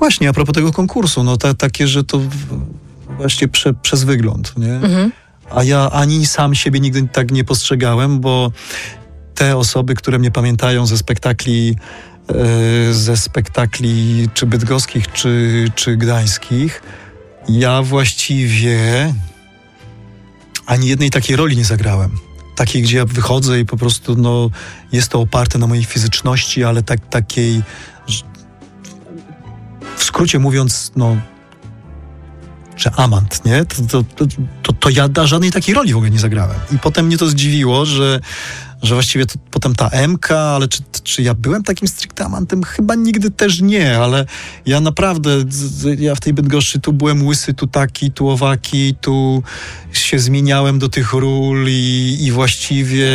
Właśnie, a propos tego konkursu, no takie, że to właśnie przez wygląd, nie? A ja ani sam siebie nigdy tak nie postrzegałem, bo te osoby, które mnie pamiętają ze spektakli czy bydgoskich, czy gdańskich, ja właściwie ani jednej takiej roli nie zagrałem. Takiej, gdzie ja wychodzę i po prostu jest to oparte na mojej fizyczności, ale takiej, w skrócie mówiąc, że amant, nie? To ja żadnej takiej roli w ogóle nie zagrałem. I potem mnie to zdziwiło, że właściwie to potem ta Emka, ale czy ja byłem takim stricte amantem? Chyba nigdy też nie, ale ja naprawdę, ja w tej Bydgoszczy tu byłem łysy, tu taki, tu owaki, tu się zmieniałem do tych ról i właściwie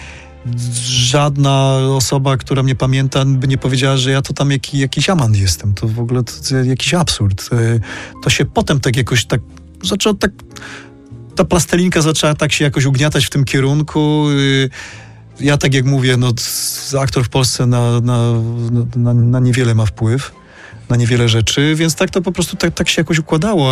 żadna osoba, która mnie pamięta, by nie powiedziała, że ja to tam jakiś amant jestem. To w ogóle to jakiś absurd. To się potem tak jakoś zaczęło ta plastelinka zaczęła tak się jakoś ugniatać w tym kierunku. Ja tak jak mówię, aktor w Polsce na niewiele ma wpływ, na niewiele rzeczy, więc tak to po prostu tak się jakoś układało,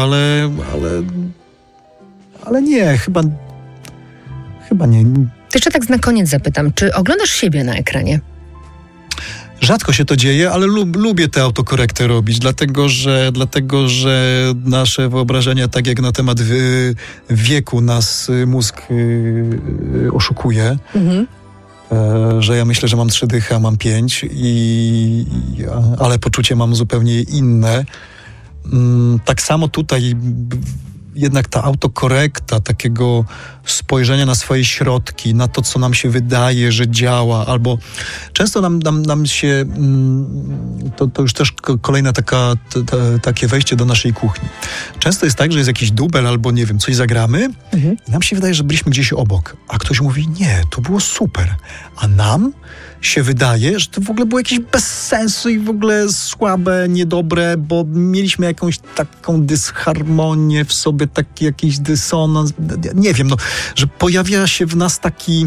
ale nie, chyba nie. Jeszcze tak na koniec zapytam, czy oglądasz siebie na ekranie? Rzadko się to dzieje, ale lubię tę autokorektę robić, dlatego że nasze wyobrażenia, tak jak na temat wieku nas mózg oszukuje, że ja myślę, że mam 3 dychy, a mam 5, ale poczucie mam zupełnie inne. Tak samo tutaj jednak ta autokorekta, takiego spojrzenia na swoje środki, na to, co nam się wydaje, że działa, albo często nam się, to już też kolejne takie wejście do naszej kuchni. Często jest tak, że jest jakiś dubel, albo nie wiem, coś zagramy i nam się wydaje, że byliśmy gdzieś obok, a ktoś mówi, nie, to było super, a nam się wydaje, że to w ogóle było jakieś bez sensu i w ogóle słabe, niedobre, bo mieliśmy jakąś taką dysharmonię w sobie, taki jakiś dysonans, nie wiem, że pojawia się w nas taki,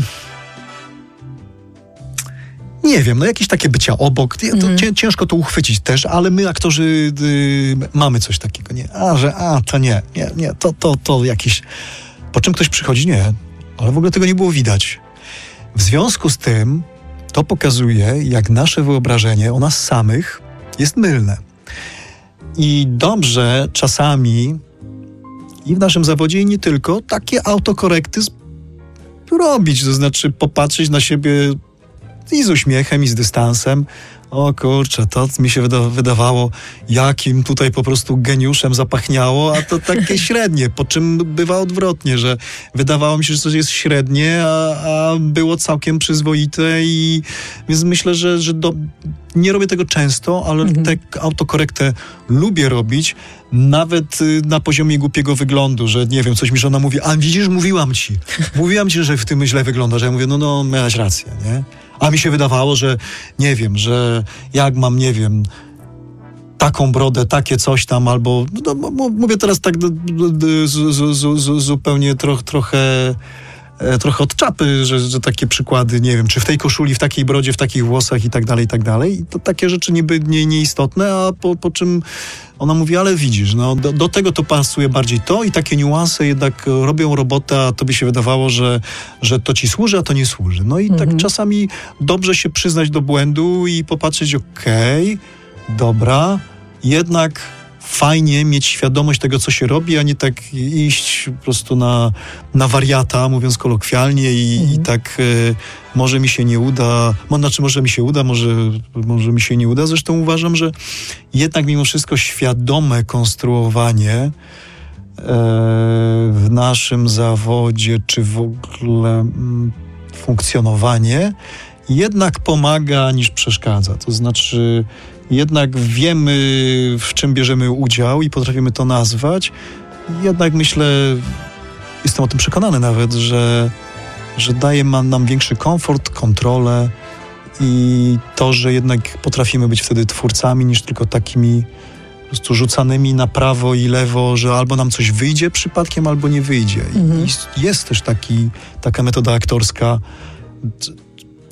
nie wiem, jakieś takie bycia obok. Ciężko to uchwycić też, ale my aktorzy mamy coś takiego, nie? To nie, to jakieś, po czym ktoś przychodzi, nie, ale w ogóle tego nie było widać. W związku z tym to pokazuje, jak nasze wyobrażenie o nas samych jest mylne. I dobrze czasami i w naszym zawodzie, i nie tylko, takie autokorekty robić, to znaczy popatrzeć na siebie i z uśmiechem, i z dystansem. O kurczę, to mi się wydawało, jakim tutaj po prostu geniuszem zapachniało, a to takie średnie, po czym bywa odwrotnie, że wydawało mi się, że coś jest średnie, a było całkiem przyzwoite i więc myślę, że nie robię tego często, ale tę autokorektę lubię robić, nawet na poziomie głupiego wyglądu, że nie wiem, coś mi żona mówi, a widzisz, mówiłam ci, że w tym źle wyglądasz, a ja mówię, miałaś rację, nie? A mi się wydawało, że nie wiem, że jak mam, nie wiem, taką brodę, takie coś tam, albo mówię teraz tak zupełnie trochę od czapy, że takie przykłady, nie wiem, czy w tej koszuli, w takiej brodzie, w takich włosach i tak dalej. I to takie rzeczy niby nieistotne, a po czym ona mówi, ale widzisz, do tego to pasuje bardziej to i takie niuanse jednak robią robotę, a tobie się wydawało, że to ci służy, a to nie służy. No i tak czasami dobrze się przyznać do błędu i popatrzeć, okej, dobra, jednak fajnie mieć świadomość tego, co się robi, a nie tak iść po prostu na wariata, mówiąc kolokwialnie i tak może mi się nie uda, może mi się uda, może mi się nie uda. Zresztą uważam, że jednak mimo wszystko świadome konstruowanie w naszym zawodzie, czy w ogóle funkcjonowanie jednak pomaga niż przeszkadza. To znaczy jednak wiemy, w czym bierzemy udział i potrafimy to nazwać. Jednak myślę, jestem o tym przekonany nawet, że daje nam większy komfort, kontrolę i to, że jednak potrafimy być wtedy twórcami niż tylko takimi po prostu rzucanymi na prawo i lewo, że albo nam coś wyjdzie przypadkiem, albo nie wyjdzie. I jest też taka metoda aktorska.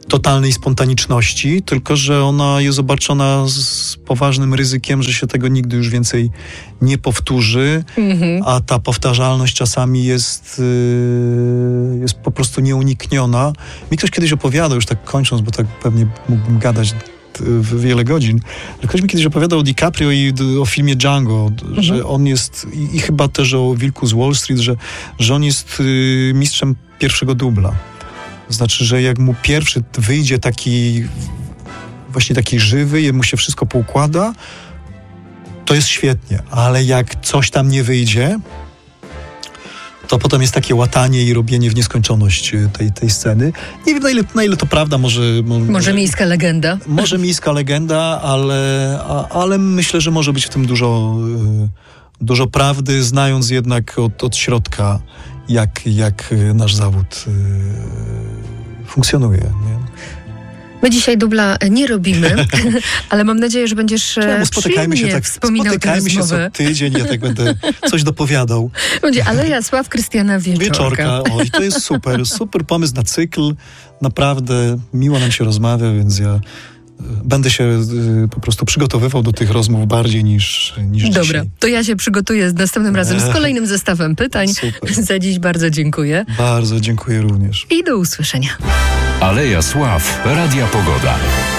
totalnej spontaniczności, tylko że ona jest obarczona z poważnym ryzykiem, że się tego nigdy już więcej nie powtórzy, a ta powtarzalność czasami jest po prostu nieunikniona. Mi ktoś kiedyś opowiadał, już tak kończąc, bo tak pewnie mógłbym gadać wiele godzin, ale ktoś mi kiedyś opowiadał o DiCaprio i o filmie Django, że on jest, i chyba też o Wilku z Wall Street, że on jest mistrzem pierwszego dubla. To znaczy, że jak mu pierwszy wyjdzie taki żywy, jemu się wszystko poukłada, to jest świetnie, ale jak coś tam nie wyjdzie, to potem jest takie łatanie i robienie w nieskończoność tej sceny. Nie wiem, na ile to prawda, może miejska legenda. Może miejska legenda, ale myślę, że może być w tym dużo prawdy, znając jednak od środka, jak nasz zawód funkcjonuje. Nie? My dzisiaj dubla nie robimy, ale mam nadzieję, że będziesz spotykajmy się co tydzień, ja tak będę coś dopowiadał. Będzie Aleja Sław Krystiana Wieczorka. Oj, to jest super pomysł na cykl. Naprawdę miło nam się rozmawia, więc ja będę się po prostu przygotowywał do tych rozmów bardziej niż Dobra, dzisiaj. to ja się przygotuję następnym razem z kolejnym zestawem pytań. Super. Za dziś bardzo dziękuję. Bardzo dziękuję również. I do usłyszenia. Aleja Sław, Radia Pogoda.